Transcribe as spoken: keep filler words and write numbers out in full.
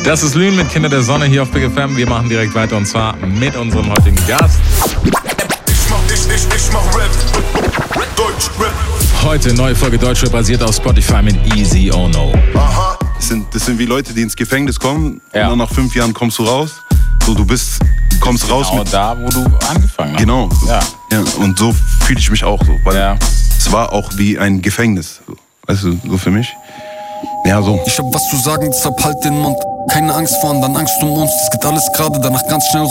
Das ist Lünen mit Kinder der Sonne hier auf Big F M. Wir machen direkt weiter und zwar mit unserem heutigen Gast. Ich mach, ich, ich, ich mach Rap. Deutsch Rap. Heute neue Folge Deutschrap basiert auf Spotify mit Easy Oh No. Aha. Das sind, das sind wie Leute, die ins Gefängnis kommen Ja. und dann nach fünf Jahren kommst du raus. So, du bist, kommst raus Genau mit... da, wo du angefangen hast. Genau. Ja. Ja, und so fühle ich mich auch so. Weil Ja. es war auch wie ein Gefängnis. So. Weißt du, so für mich. Ja, so. Ich hab was zu sagen, deshalb halt den Mund. Keine Angst vor anderen, Angst um uns. Es geht alles gerade, danach ganz schnell